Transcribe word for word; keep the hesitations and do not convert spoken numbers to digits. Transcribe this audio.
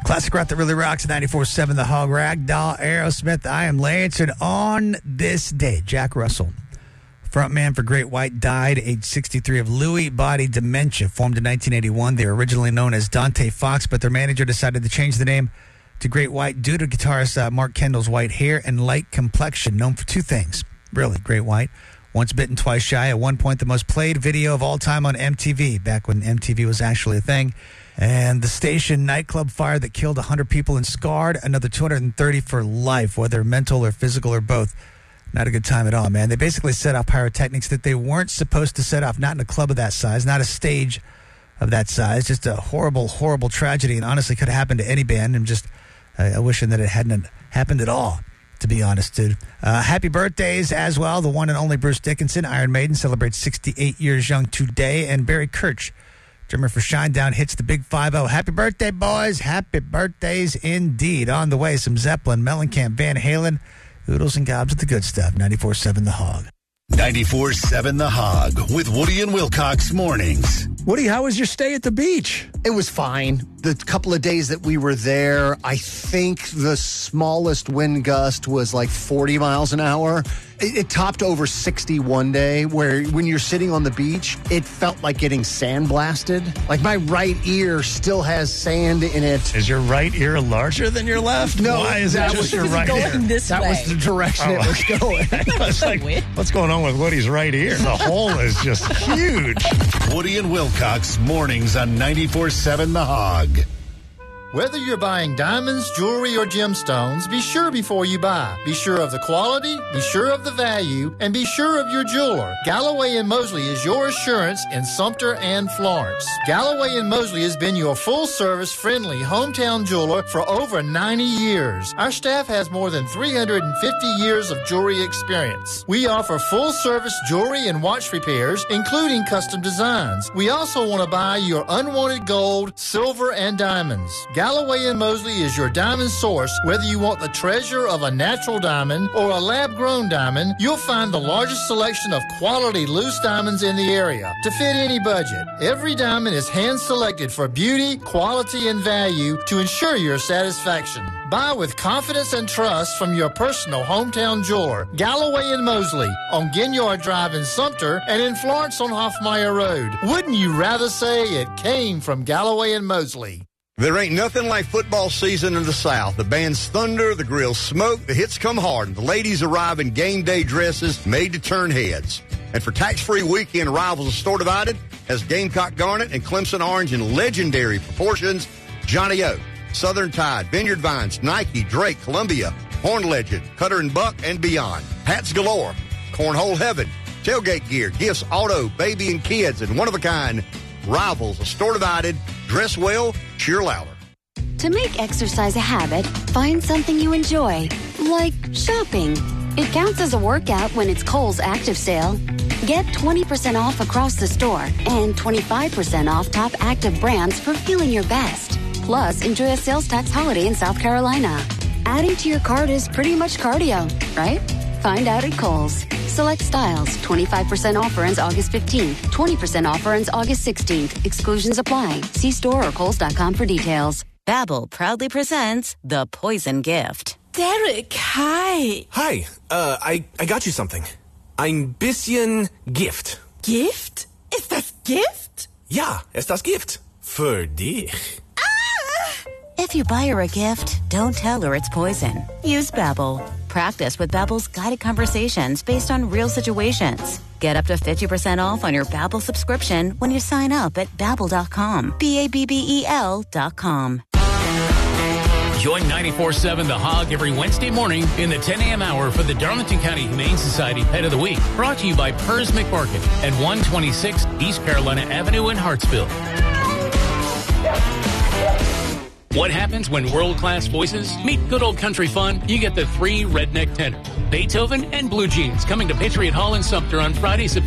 Classic rock that really rocks at ninety-four point seven The Hog. Ragdoll, Aerosmith. I am Lance, and on this day, Jack Russell, frontman for Great White, died age sixty-three of Lewy body dementia. Formed in nineteen eighty-one, they were originally known as Dante Fox, but their manager decided to change the name to Great White due to guitarist uh, Mark Kendall's white hair and light complexion, known for two things. Really, Great White. Once bitten, twice shy. At one point, the most played video of all time on M T V, back when M T V was actually a thing. And the station nightclub fire that killed one hundred people and scarred another two hundred thirty for life, whether mental or physical or both. Not a good time at all, man. They basically set off pyrotechnics that they weren't supposed to set off, not in a club of that size, not a stage of that size. Just a horrible, horrible tragedy, and honestly could have happened to any band. I'm just uh, wishing that it hadn't happened at all, to be honest, dude. Uh, happy birthdays as well. The one and only Bruce Dickinson, Iron Maiden, celebrates sixty-eight years young today, and Barry Kirch, drummer for Shinedown, hits the big five oh. Happy birthday, boys. Happy birthdays indeed. On the way, some Zeppelin, Mellencamp, Van Halen, Oodles and Gobs with the good stuff. ninety-four point seven The Hog. ninety-four point seven The Hog with Woody and Wilcox mornings. Woody, how was your stay at the beach? It was fine. The couple of days that we were there, I think the smallest wind gust was like forty miles an hour. It, it topped over sixty one day, where when you're sitting on the beach, it felt like getting sandblasted. Like my right ear still has sand in it. Is your right ear larger than your left? No, Why is that it just was your right going ear? this that way. was the direction Oh. it was going. I was like, what's going on with Woody's right ear? The hole is just huge. Woody and Wilcox mornings on ninety-four point seven The Hog. Whether you're buying diamonds, jewelry, or gemstones, be sure before you buy. Be sure of the quality, be sure of the value, and be sure of your jeweler. Galloway and Mosley is your assurance in Sumter and Florence. Galloway and Mosley has been your full-service, friendly hometown jeweler for over ninety years. Our staff has more than three hundred fifty years of jewelry experience. We offer full-service jewelry and watch repairs, including custom designs. We also want to buy your unwanted gold, silver, and diamonds. Galloway and Mosley is your diamond source. Whether you want the treasure of a natural diamond or a lab-grown diamond, you'll find the largest selection of quality loose diamonds in the area to fit any budget. Every diamond is hand-selected for beauty, quality, and value to ensure your satisfaction. Buy with confidence and trust from your personal hometown jeweler, Galloway and Mosley, on Ginyard Drive in Sumter and in Florence on Hoffmeyer Road. Wouldn't you rather say it came from Galloway and Mosley? There ain't nothing like football season in the South. The band's thunder, the grill's smoke, the hits come hard, and the ladies arrive in game day dresses made to turn heads. And for tax-free weekend arrivals of Store Divided has Gamecock Garnet and Clemson Orange in legendary proportions, Johnny O, Southern Tide, Vineyard Vines, Nike, Drake, Columbia, Horn Legend, Cutter and Buck, and beyond. Hats galore, Cornhole Heaven, tailgate gear, gifts, auto, baby and kids, and one-of-a-kind rivals of Store Divided. Dress well, cheer louder. To make exercise a habit, find something you enjoy, like shopping. It counts as a workout when it's Kohl's Active Sale. Get twenty percent off across the store and twenty-five percent off top active brands for feeling your best. Plus, enjoy a sales tax holiday in South Carolina. Adding to your cart is pretty much cardio, right? Find out at Kohl's. Select styles. twenty-five percent offer ends August fifteenth. twenty percent offer ends August sixteenth. Exclusions apply. See store or kohls dot com for details. Babbel proudly presents The Poison Gift. Derek, hi. Hi. Uh, I, I got you something. Ein bisschen Gift. Gift? Ist das Gift? Ja, ist das Gift. Für dich. If you buy her a gift, don't tell her it's poison. Use Babbel. Practice with Babbel's guided conversations based on real situations. Get up to fifty percent off on your Babbel subscription when you sign up at babbel dot com. B A B B E L dot com. Join ninety-four point seven The Hog every Wednesday morning in the ten a.m. hour for the Darlington County Humane Society Pet of the Week. Brought to you by Pers McMarket at one twenty-six East Carolina Avenue in Hartsville. What happens when world-class voices meet good old country fun? You get the three redneck tenors, Beethoven and Blue Jeans, coming to Patriot Hall in Sumter on Friday, September